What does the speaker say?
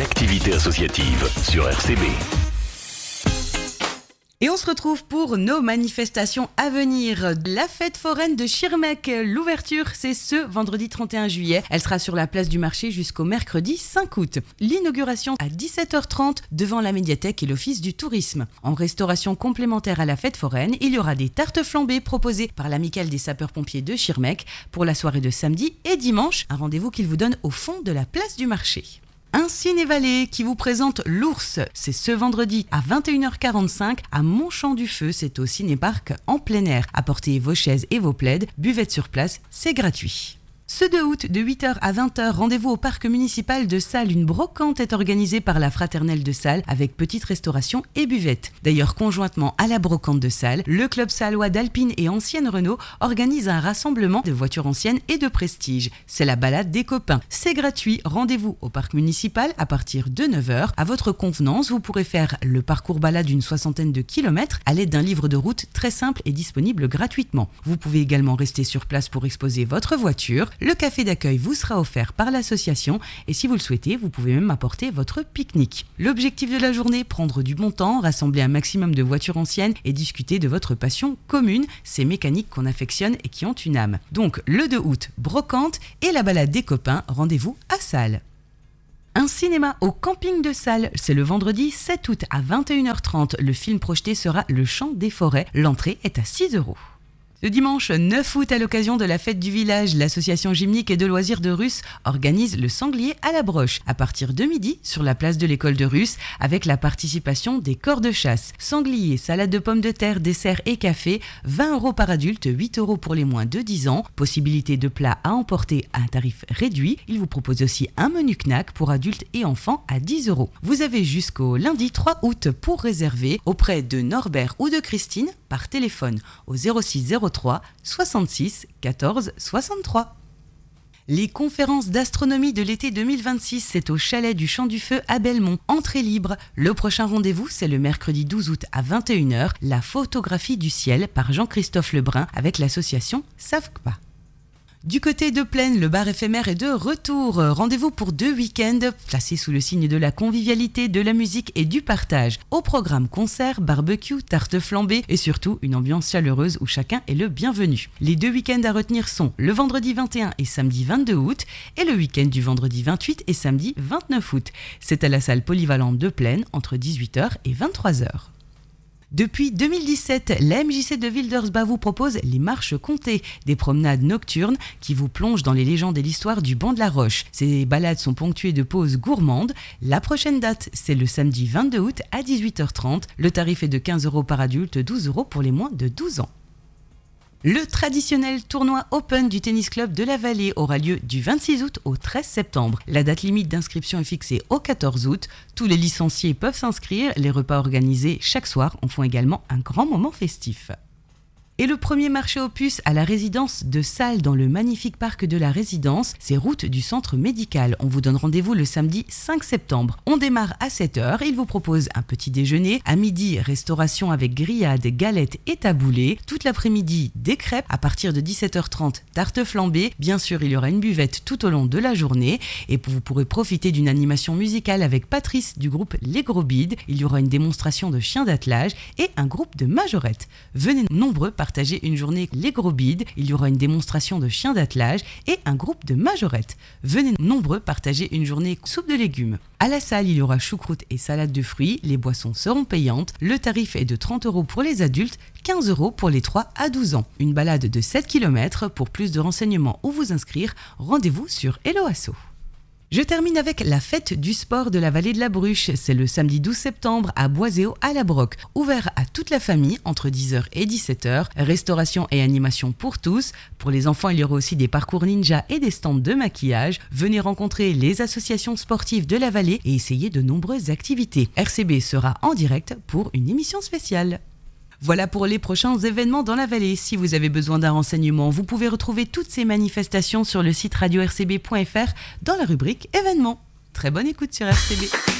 l'activité associative sur RCB. Et on se retrouve pour nos manifestations à venir. La fête foraine de Schirmeck. L'ouverture, c'est ce vendredi 31 juillet. Elle sera sur la place du marché jusqu'au mercredi 5 août. L'inauguration à 17h30 devant la médiathèque et l'office du tourisme. En restauration complémentaire à la fête foraine, il y aura des tartes flambées proposées par l'amicale des sapeurs-pompiers de Schirmeck pour la soirée de samedi et dimanche. Un rendez-vous qu'ils vous donnent au fond de la place du marché. Un ciné-valais qui vous présente L'Ours, c'est ce vendredi à 21h45 à Montchamp-du-Feu, c'est au ciné-parc en plein air. Apportez vos chaises et vos plaids, buvette sur place, c'est gratuit. Ce 2 août, de 8h à 20h, rendez-vous au parc municipal de Salles. Une brocante est organisée par la Fraternelle de Salles avec petite restauration et buvette. D'ailleurs, conjointement à la brocante de Salles, le club sallois d'Alpine et Ancienne Renault organise un rassemblement de voitures anciennes et de prestige. C'est la balade des copains. C'est gratuit. Rendez-vous au parc municipal à partir de 9h. À votre convenance, vous pourrez faire le parcours balade d'une 60aine de kilomètres à l'aide d'un livre de route très simple et disponible gratuitement. Vous pouvez également rester sur place pour exposer votre voiture. Le café d'accueil vous sera offert par l'association et si vous le souhaitez, vous pouvez même apporter votre pique-nique. L'objectif de la journée, prendre du bon temps, rassembler un maximum de voitures anciennes et discuter de votre passion commune, ces mécaniques qu'on affectionne et qui ont une âme. Donc le 2 août, brocante et la balade des copains, rendez-vous à Salles. Un cinéma au camping de Salles, c'est le vendredi 7 août à 21h30. Le film projeté sera Le Chant des Forêts. L'entrée est à 6 €. Le dimanche 9 août, à l'occasion de la fête du village, l'association gymnique et de loisirs de Russe organise le sanglier à la broche à partir de midi sur la place de l'école de Russe avec la participation des corps de chasse. Sanglier, salade de pommes de terre, dessert et café, 20 € par adulte, 8 € pour les moins de 10 ans. Possibilité de plats à emporter à un tarif réduit. Il vous propose aussi un menu knack pour adultes et enfants à 10 €. Vous avez jusqu'au lundi 3 août pour réserver auprès de Norbert ou de Christine par téléphone au 06 03 66 14 63. Les conférences d'astronomie de l'été 2026, c'est au chalet du Champ du Feu à Belmont, entrée libre. Le prochain rendez-vous, c'est le mercredi 12 août à 21h, la photographie du ciel par Jean-Christophe Lebrun avec l'association SAVCPA. Du côté de Plaine, le bar éphémère est de retour. Rendez-vous pour 2 week-ends, placés sous le signe de la convivialité, de la musique et du partage. Au programme concert, barbecue, tarte flambée et surtout une ambiance chaleureuse où chacun est le bienvenu. Les 2 week-ends à retenir sont le vendredi 21 et samedi 22 août et le week-end du vendredi 28 et samedi 29 août. C'est à la salle polyvalente de Plaine entre 18h et 23h. Depuis 2017, la MJC de Wildersbach vous propose les marches comtées, des promenades nocturnes qui vous plongent dans les légendes et l'histoire du banc de la Roche. Ces balades sont ponctuées de pauses gourmandes. La prochaine date, c'est le samedi 22 août à 18h30. Le tarif est de 15 € par adulte, 12 € pour les moins de 12 ans. Le traditionnel tournoi Open du Tennis Club de la Vallée aura lieu du 26 août au 13 septembre. La date limite d'inscription est fixée au 14 août. Tous les licenciés peuvent s'inscrire. Les repas organisés chaque soir en font également un grand moment festif. Et le premier marché aux puces à la résidence de Salles dans le magnifique parc de la résidence, c'est route du centre médical. On vous donne rendez-vous le samedi 5 septembre. On démarre à 7h. Il vous propose un petit déjeuner. À midi, restauration avec grillades, galettes et taboulés. Toute l'après-midi, des crêpes. À partir de 17h30, tarte flambée. Bien sûr, il y aura une buvette tout au long de la journée. Et vous pourrez profiter d'une animation musicale avec Patrice du groupe Les Gros Bides. Il y aura une démonstration de chiens d'attelage et un groupe de majorettes. Venez nombreux partager une journée Les Gros Bides. Il y aura une démonstration de chiens d'attelage et un groupe de majorettes. Venez nombreux partager une journée soupe de légumes. À la salle, il y aura choucroute et salade de fruits. Les boissons seront payantes. Le tarif est de 30 € pour les adultes, 15 € pour les 3 à 12 ans. Une balade de 7 km. Pour plus de renseignements ou vous inscrire, rendez-vous sur Hello Asso. Je termine avec la fête du sport de la vallée de la Bruche. C'est le samedi 12 septembre à Boiséo à la Broc. Ouvert à toute la famille entre 10h et 17h. Restauration et animation pour tous. Pour les enfants, il y aura aussi des parcours ninja et des stands de maquillage. Venez rencontrer les associations sportives de la vallée et essayer de nombreuses activités. RCB sera en direct pour une émission spéciale. Voilà pour les prochains événements dans la vallée. Si vous avez besoin d'un renseignement, vous pouvez retrouver toutes ces manifestations sur le site radio-rcb.fr dans la rubrique événements. Très bonne écoute sur RCB.